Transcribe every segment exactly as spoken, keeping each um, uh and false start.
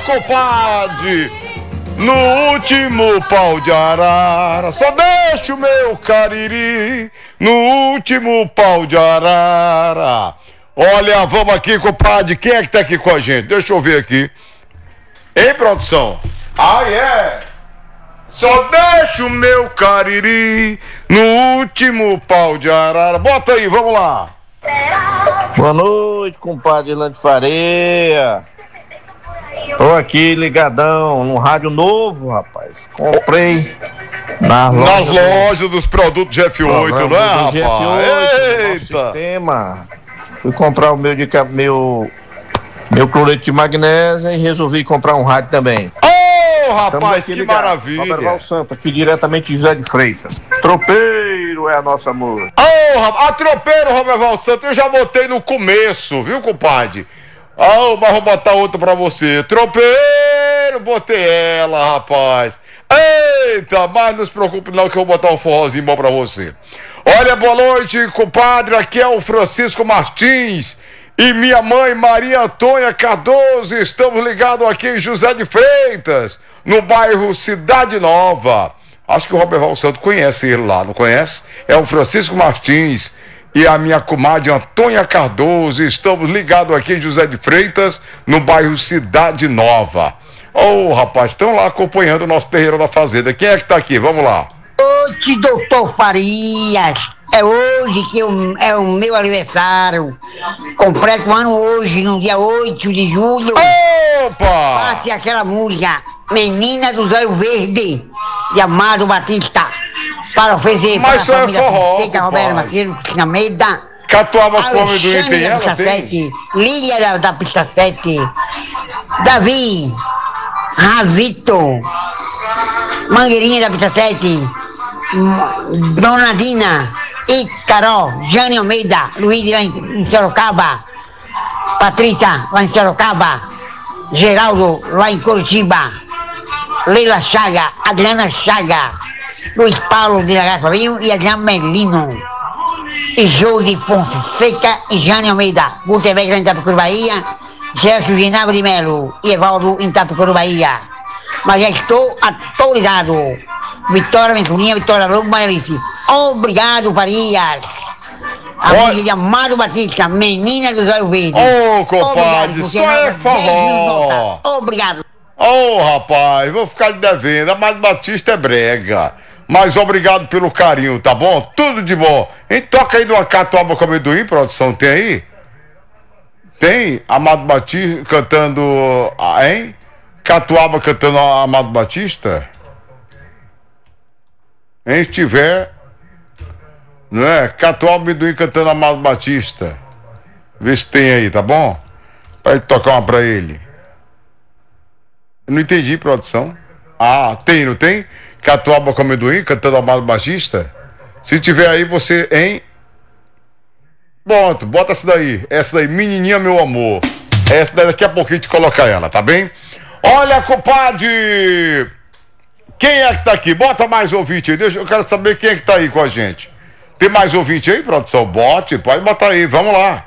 compadre, no último pau de arara, só deixa o meu cariri, no último pau de arara. Olha, vamos aqui, compadre, quem é que tá aqui com a gente? Deixa eu ver aqui. Hein, produção? Ah, é? Só deixa o meu cariri, no último pau de arara. Bota aí, vamos lá. Boa noite, compadre Lande Faria. Tô aqui ligadão no rádio novo, rapaz. Comprei nas lojas, nas lojas dos produtos G F oito, não é, rapaz? G F oito, eita! Sistema. Fui comprar o meu de meu meu cloreto de magnésio e resolvi comprar um rádio também. Ô, oh, rapaz, que ligado. Maravilha! Roberval Santo, aqui diretamente de José de Freitas. Tropeiro é a nossa música. Ô, oh, a tropeiro, Roberval Santo, eu já botei no começo, viu, compadre? Oh, mas vou botar outra pra você. Tropeiro, botei ela, rapaz. Eita, mas não se preocupe não que eu vou botar um forrozinho bom pra você. Olha, boa noite, compadre. Aqui é o Francisco Martins e minha mãe Maria Antônia Cardoso. Estamos ligados aqui em José de Freitas, no bairro Cidade Nova. Acho que o Roberval Santo conhece ele lá, não conhece? É o Francisco Martins e a minha comadre Antônia Cardoso. Estamos ligados aqui em José de Freitas, no bairro Cidade Nova. Ô, oh, rapaz, estão lá acompanhando o nosso terreiro da fazenda. Quem é que tá aqui? Vamos lá. Hoje, doutor Farias, é hoje que eu, é o meu aniversário. Completo um ano hoje, no dia oito de julho. Opa! Passe aquela música, Menina dos Olhos Verdes, de Amado Batista, para oferecer mas para a família é forró, Fonseca, Roberto Matheus, Cristina Meda, Catuaba come do item, da Pista sete, Lília da, da Pista sete, Davi, Ravito, Mangueirinha da Pista sete, Dona Dina e Carol, Jane Almeida, Luiz lá em, em Sorocaba, Patrícia lá em Sorocaba, Geraldo lá em Curitiba, Leila Chaga, Adriana Chaga, Luiz Paulo de Lagaçovinho e Adriano Melino, e Josi Fonseca e Jane Almeida, Gutenberg em Itapicuru, Bahia, Gerson Ginaldo de Melo e Evaldo em Itapicuru, Bahia. Mas já estou atualizado. Vitória Venturinha, Vitória Lobo, Maralice. Obrigado, Farias. A música de Amado Batista, Menina dos Olhos Verdes. Ô, oh, compadre, só é forró. Obrigado. Ô, oh, rapaz, vou ficar lhe devendo. Amado Batista é brega. Mas obrigado pelo carinho, tá bom? Tudo de bom. Hein, toca aí do Catuaba com Amendoim, produção, tem aí? Tem? Amado Batista cantando, hein? Catuaba cantando Amado Batista? Hein, se tiver, não é? Catuaba Amendoim cantando Amado Batista. Vê se tem aí, tá bom? Pra tocar uma pra ele. Eu não entendi, produção. Ah, tem, não tem? Catuaba com Amendoim cantando Amado Batista? Se tiver aí, você, hein? Pronto, bota essa daí. Essa daí, Menininha Meu Amor. Essa daí, daqui a pouquinho a gente coloca ela, tá bem? Olha, compadre! Quem é que tá aqui? Bota mais ouvinte aí. Deixa, eu quero saber quem é que tá aí com a gente. Tem mais ouvinte aí, produção? Bote, pode botar aí, vamos lá.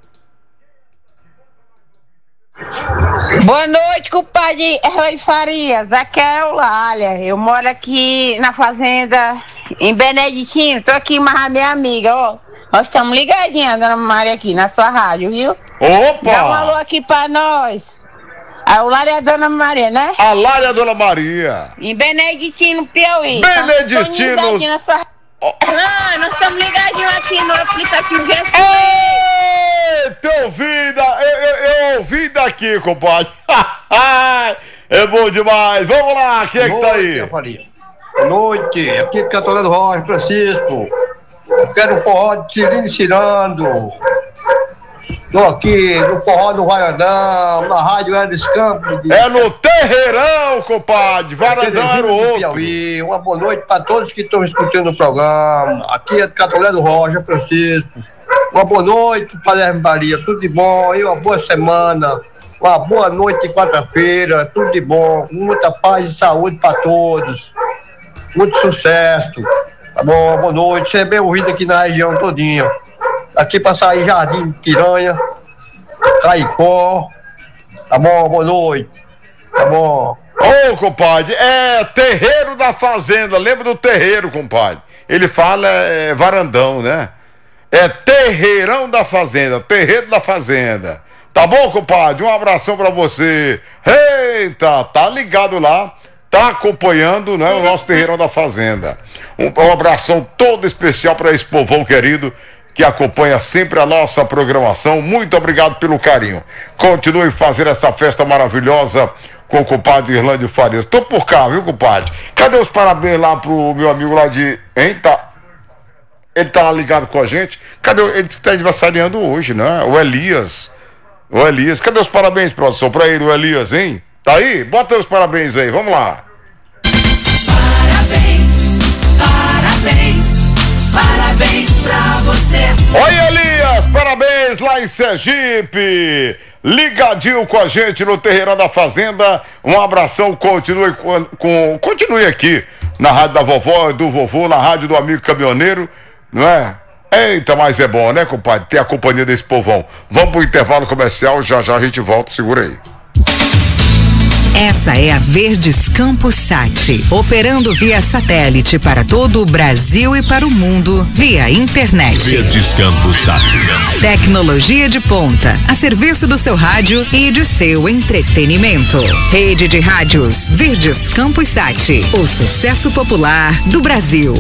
Boa noite, compadre Erlei Farias. Aqui é a Eulália. Eu moro aqui na fazenda em Beneditino. Tô aqui mais a minha amiga, ó. Nós estamos ligadinhos, dona Maria, aqui na sua rádio, viu? Opa! Dá um alô aqui pra nós. A Eulália é a dona Maria, né? A Lária é a dona Maria. Em Beneditino, Piauí. Beneditino. Tá? Na sua... oh. Ah, nós estamos ligadinhos aqui no aplicativo G F. Eita, ouvida! Eu, eu, eu ouvi daqui, compadre. É bom demais. Vamos lá, quem é que tá aí? Boa noite, aqui é Catolé do Rocha, Francisco. Eu quero um forró de Cirino Cirando. Estou aqui no forró do Varandão, na rádio Elis Campos. De... É no Terreirão, compadre. Varandão era o outro. Piauí. Uma boa noite para todos que estão escutando o programa. Aqui é Catolé do Rocha, Francisco. Uma boa noite para Guilherme Maria, tudo de bom. E uma boa semana. Uma boa noite de quarta-feira, tudo de bom. Muita paz e saúde para todos. Muito sucesso. Tá bom, boa noite. Você é bem ouvido aqui na região todinha. Aqui para sair Jardim Piranha, Caicó. Tá bom, boa noite. Tá bom. Ô, compadre, é terreiro da fazenda, lembra do terreiro, compadre? Ele fala é, varandão, né? É terreirão da fazenda, terreiro da fazenda. Tá bom, compadre? Um abração pra você. Eita, tá ligado lá, tá acompanhando, né, o nosso terreirão da fazenda. Um, um abração todo especial pra esse povão querido que acompanha sempre a nossa programação. Muito obrigado pelo carinho. Continue fazendo essa festa maravilhosa com o compadre Irlande Farias. Tô por cá, viu, compadre? Cadê os parabéns lá pro meu amigo lá de... Hein, tá... Ele tá lá ligado com a gente. Cadê? Ele está aniversariando hoje, né? O Elias. O Elias. Cadê os parabéns, produção? Pra ele, o Elias, hein? Tá aí? Bota os parabéns aí, vamos lá. Parabéns, parabéns, parabéns pra você. Oi, Elias, parabéns lá em Sergipe. Ligadinho com a gente no Terreirão da Fazenda. Um abração, continue com, com continue aqui na rádio da vovó e do vovô, na rádio do amigo caminhoneiro, não é? Eita, mas é bom, né, compadre? Ter a companhia desse povão. Vamos pro intervalo comercial, já já a gente volta, segura aí. Essa é a Verdes Campos Sat, operando via satélite para todo o Brasil e para o mundo via internet. Verdes Campos Sat. Tecnologia de ponta, a serviço do seu rádio e de seu entretenimento. Rede de rádios Verdes Campos Sat, o sucesso popular do Brasil.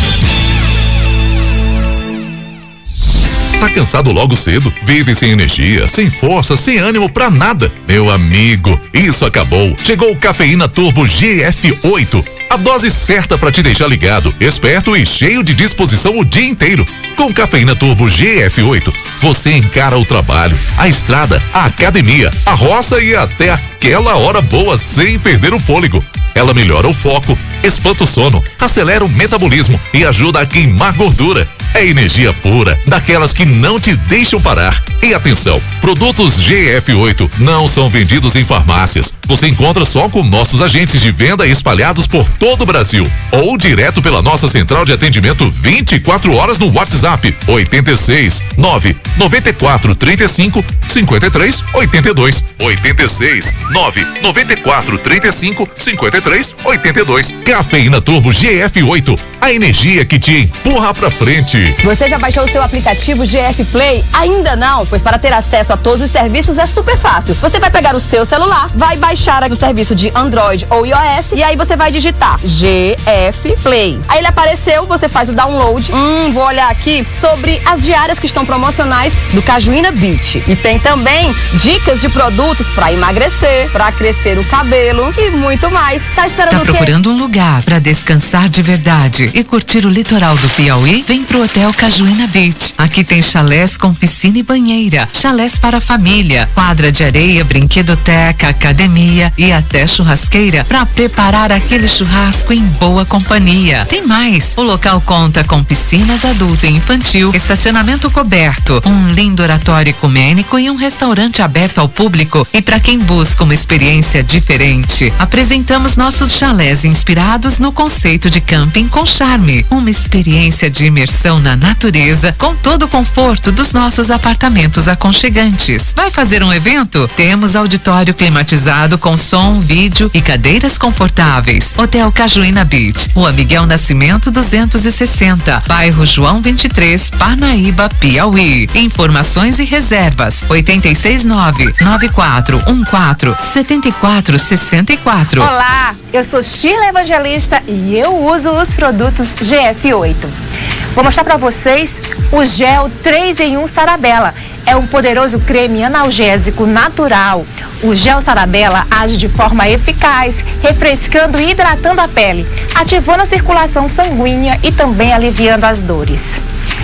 Tá cansado logo cedo? Vive sem energia, sem força, sem ânimo pra nada? Meu amigo, isso acabou. Chegou o Cafeína Turbo G F oito. A dose certa para te deixar ligado, esperto e cheio de disposição o dia inteiro. Com Cafeína Turbo G F oito, você encara o trabalho, a estrada, a academia, a roça e até aquela hora boa sem perder o fôlego. Ela melhora o foco, espanta o sono, acelera o metabolismo e ajuda a queimar gordura. É energia pura, daquelas que não te deixam parar. E atenção, produtos G F oito não são vendidos em farmácias. Você encontra só com nossos agentes de venda espalhados por todo o Brasil. Ou direto pela nossa central de atendimento vinte e quatro horas no WhatsApp oito seis nove nove quatro três cinco cinco três oito dois. oito seis nove nove quatro três cinco cinco três oito dois. Cafeína Turbo G F oito, a energia que te empurra pra frente. Você já baixou o seu aplicativo G F Play? Ainda não? Pois para ter acesso a todos os serviços é super fácil. Você vai pegar o seu celular, vai baixar o serviço de Android ou iOS e aí você vai digitar G F Play. Aí ele apareceu, você faz o download. Hum, vou olhar aqui sobre as diárias que estão promocionais do Cajuína Beach. E tem também dicas de produtos para emagrecer, para crescer o cabelo e muito mais. Tá esperando Tá o quê? procurando um lugar para descansar de verdade e curtir o litoral do Piauí? Vem pro Hotel Cajuína Beach. Aqui tem chalés com piscina e banheira, chalés para a família, quadra de areia, brinquedoteca, academia e até churrasqueira para preparar aquele churrasco em boa companhia. Tem mais, o local conta com piscinas adulto e infantil, estacionamento coberto, um lindo oratório ecumênico e um restaurante aberto ao público. E para quem busca uma experiência diferente, apresentamos nossos chalés inspirados no conceito de camping com charme, uma experiência de imersão na natureza com todo o conforto dos nossos apartamentos aconchegantes. Vai fazer um evento? Temos auditório climatizado com som, vídeo e cadeiras confortáveis. Hotel Cajuína Beach, Rua Miguel Nascimento duzentos e sessenta, bairro João vinte e três, Parnaíba, Piauí. Informações e reservas oito seis nove nove quatro um quatro sete quatro seis quatro. Olá, eu sou Shirley Evangelista e eu uso os produtos G F oito. Vou mostrar para vocês o gel três em um Sarabela. É um poderoso creme analgésico natural. O gel Sarabela age de forma eficaz, refrescando e hidratando a pele, ativando a circulação sanguínea e também aliviando as dores.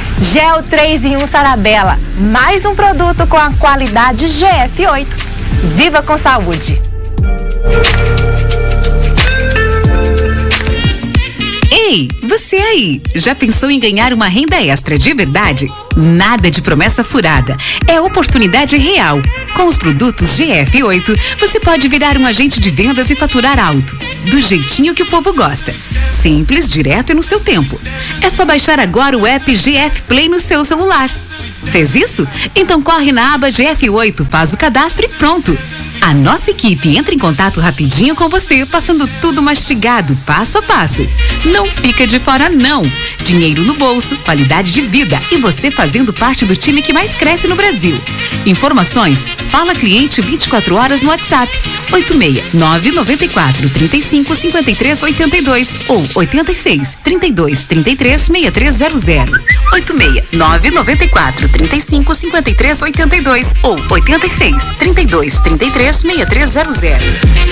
Gel três em um Sarabela, mais um produto com a qualidade G F oito. Viva com saúde! Ei, você aí, já pensou em ganhar uma renda extra de verdade? Nada de promessa furada, é oportunidade real. Com os produtos G F oito, você pode virar um agente de vendas e faturar alto, do jeitinho que o povo gosta. Simples, direto e no seu tempo. É só baixar agora o app G F Play no seu celular. Fez isso? Então corre na aba G F oito, faz o cadastro e pronto. A nossa equipe entra em contato rapidinho com você, passando tudo mastigado, passo a passo. Não fica de fora, não. Dinheiro no bolso, qualidade de vida e você fazendo parte do time que mais cresce no Brasil. Informações? Fala Cliente vinte e quatro horas no WhatsApp. oito seis nove nove quatro, três cinco, cinco três oito dois ou oito seis, trinta e dois, trinta e três, sessenta e três zero zero. oito seis nove nove quatro, três cinco, cinco três oito dois ou oito seis, trinta e dois, trinta e três, sessenta e três zero zero.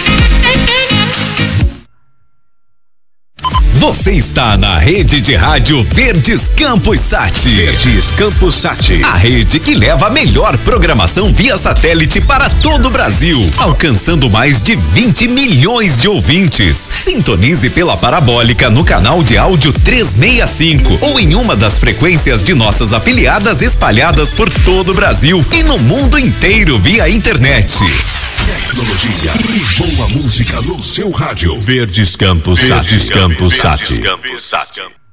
Você está na rede de rádio Verdes Campos Sat. Verdes Campos Sat. A rede que leva a melhor programação via satélite para todo o Brasil, alcançando mais de vinte milhões de ouvintes. Sintonize pela parabólica no canal de áudio trezentos e sessenta e cinco ou em uma das frequências de nossas afiliadas espalhadas por todo o Brasil e no mundo inteiro via internet. Tecnologia e boa música no seu rádio. Verdes Campos Sat. Verdes Campos Sat.